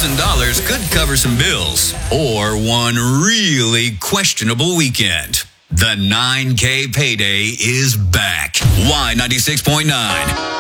$1,000 could cover some bills or one really questionable weekend. The 9K payday is back. Y96.9.